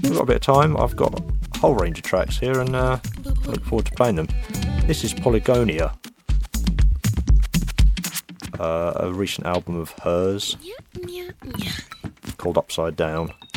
we've got a bit of time. I've got a whole range of tracks here, and I look forward to playing them. This is Polygonia, a recent album of hers called Upside Down.